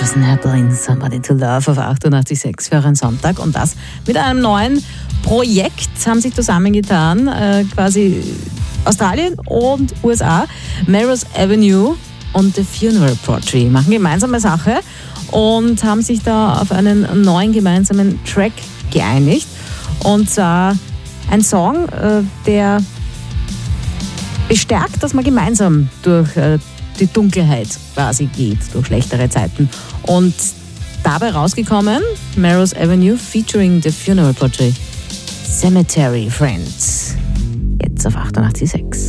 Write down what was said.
Jefferson Airplane, Somebody to Love auf 88.6 für einen Sonntag. Und das mit einem neuen Projekt haben sich zusammengetan, quasi Australien und USA. Melrose Avenue und The Funeral Portrait machen gemeinsame Sache und haben sich da auf einen neuen gemeinsamen Track geeinigt. Und zwar ein Song, der bestärkt, dass man gemeinsam durch die Dunkelheit quasi geht, durch schlechtere Zeiten. Und dabei rausgekommen, Melrose Avenue featuring The Funeral Portrait, Cemetery Friends. Jetzt auf 88.6.